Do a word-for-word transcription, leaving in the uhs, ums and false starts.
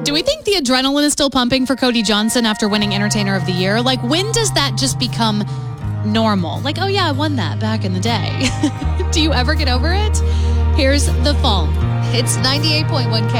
Do we think the adrenaline is still pumping for Cody Johnson after winning Entertainer of the Year? Like, when does that just become normal? Like, oh yeah, I won that back in the day. Do you ever get over it? Here's The Fall. It's ninety-eight point one K.